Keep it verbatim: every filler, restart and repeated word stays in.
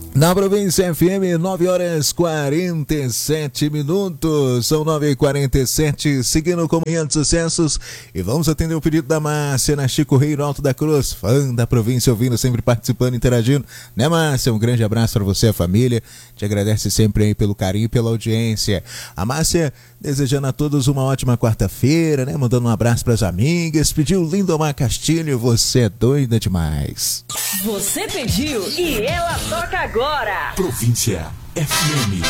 Na Província F M, nove horas e quarenta e sete minutos, são nove e quarenta e sete, seguindo com Manhã de Sucessos, e vamos atender o pedido da Márcia, na Chico Rei, no Alto da Cruz, fã da província, ouvindo, sempre participando, interagindo, né, Márcia? Um grande abraço para você, a família, te agradece sempre aí pelo carinho e pela audiência. A Márcia desejando a todos uma ótima quarta-feira, né, mandando um abraço para as amigas, pediu Lindomar Castilho, você é doida demais. Você pediu e ela toca agora. Província F M.